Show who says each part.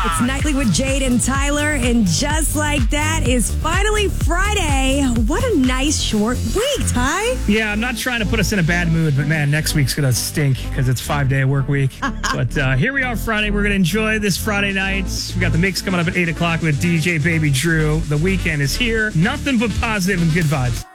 Speaker 1: It's Nightly with Jade and Tyler, and just like that is finally Friday. What a nice short week, Ty.
Speaker 2: Yeah, I'm not trying to put us in a bad mood, but man, next week's going to stink because it's 5-day work week. But here we are Friday. We're going to enjoy this Friday night. We got the mix coming up at 8 o'clock with DJ Baby Drew. The weekend is here. Nothing but positive and good vibes.